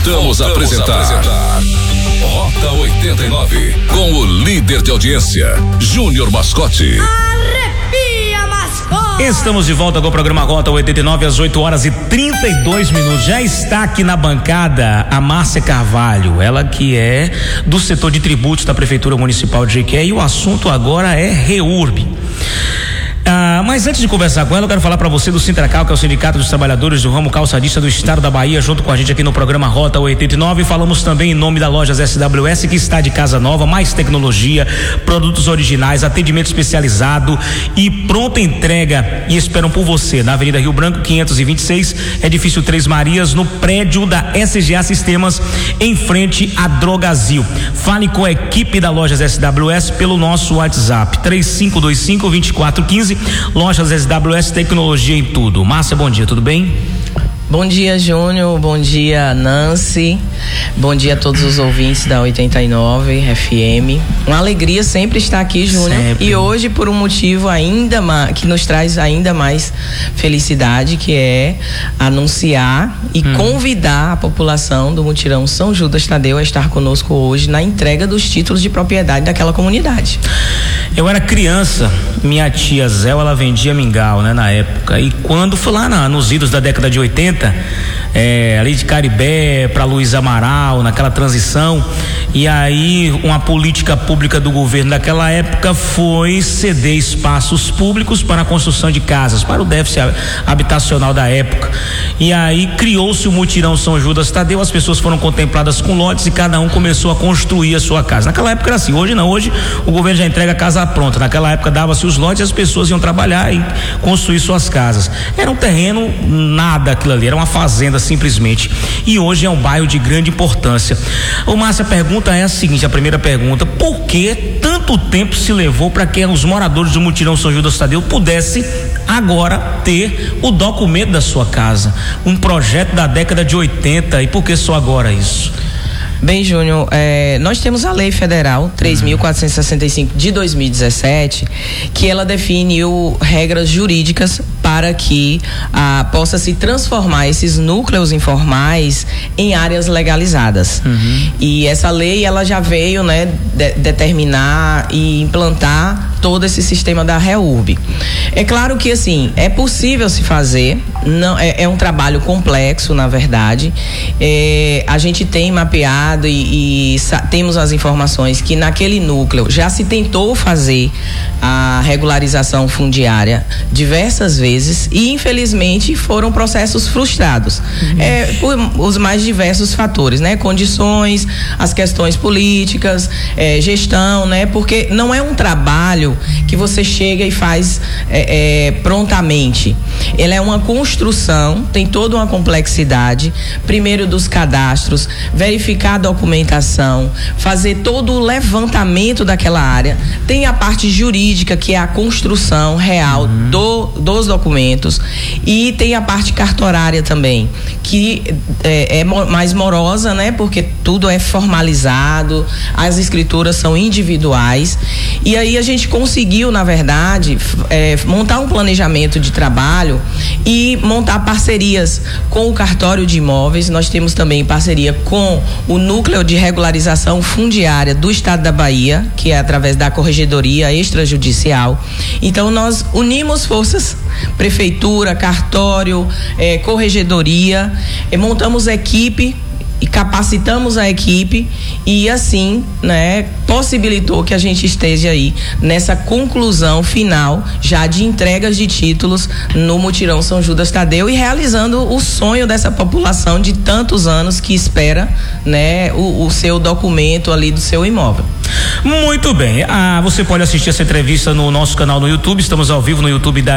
Voltamos a apresentar Rota 89, com o líder de audiência, Júnior Mascote. Arrepia, Mascote! Estamos de volta com o programa Rota 89 às 8h32. Já está aqui na bancada a Márcia Carvalho, ela que é do setor de tributos da Prefeitura Municipal de Jequié, e o assunto agora é REURB. Mas antes de conversar com ela, eu quero falar para você do Sintracal, que é o Sindicato dos Trabalhadores do Ramo Calçadista do Estado da Bahia, junto com a gente aqui no programa Rota 89. Falamos também em nome da Lojas SWS, que está de casa nova, mais tecnologia, produtos originais, atendimento especializado e pronta entrega, e esperam por você na Avenida Rio Branco 526, edifício Três Marias, no prédio da SGA Sistemas, em frente à Drogazil. Fale com a equipe da Lojas SWS pelo nosso WhatsApp 3525-2415. Lojas SWS, tecnologia em tudo. Márcia, bom dia, tudo bem? Bom dia, Júnior, bom dia, Nancy, bom dia a todos os ouvintes da 89 FM. Uma alegria sempre estar aqui, Júnior. E hoje por um motivo ainda mais, que nos traz ainda mais felicidade, que é anunciar e convidar a população do Mutirão São Judas Tadeu a estar conosco hoje na entrega dos títulos de propriedade daquela comunidade. Eu era criança, minha tia Zé, ela vendia mingau, né, na época, e quando foi lá nos idos da década de 80, ali de Caribé para Luiz Amaral, naquela transição, e aí uma política pública do governo daquela época foi ceder espaços públicos para a construção de casas, para o déficit habitacional da época, e aí criou-se o Mutirão São Judas Tadeu. As pessoas foram contempladas com lotes e cada um começou a construir a sua casa. Naquela época era assim, hoje não, hoje o governo já entrega a casa pronta. Naquela época dava-se os lotes e as pessoas iam trabalhar e construir suas casas. Era um terreno, nada aquilo ali, era uma fazenda simplesmente, e hoje é um bairro de grande importância. O Márcia, a pergunta é a seguinte, a primeira pergunta: por que tanto tempo se levou para que os moradores do Mutirão São Judas Tadeu pudessem agora ter o documento da sua casa? Um projeto da década de 80, e por que só agora isso? Bem, Júnior, nós temos a Lei Federal 3.465 de 2017, que ela definiu regras jurídicas para que possa se transformar esses núcleos informais em áreas legalizadas. E essa lei, ela já veio, né, determinar e implantar todo esse sistema da REURB. É claro que, assim, é possível se fazer, não é um trabalho complexo, na verdade. A gente tem mapeado e temos as informações que naquele núcleo já se tentou fazer a regularização fundiária diversas vezes e infelizmente foram processos frustrados, por os mais diversos fatores, né? Condições, as questões políticas, gestão, né? Porque não é um trabalho que você chega e faz prontamente. Ele é uma construção, tem toda uma complexidade, primeiro dos cadastros, verificar a documentação, fazer todo o levantamento daquela área, tem a parte jurídica, que é a construção real dos documentos, e tem a parte cartorária também, que é mais morosa, né? Porque tudo é formalizado, as escrituras são individuais, e aí a gente conseguiu, na verdade, montar um planejamento de trabalho e montar parcerias com o cartório de imóveis. Nós temos também parceria com o Núcleo de Regularização Fundiária do Estado da Bahia, que é através da Corregedoria Extrajudicial. Então nós unimos forças, prefeitura, cartório, corregedoria, montamos equipe e capacitamos a equipe, e assim, né, possibilitou que a gente esteja aí nessa conclusão final já de entregas de títulos no Mutirão São Judas Tadeu e realizando o sonho dessa população de tantos anos que espera, né, o seu documento ali do seu imóvel. Muito bem, você pode assistir essa entrevista no nosso canal no YouTube, estamos ao vivo no YouTube da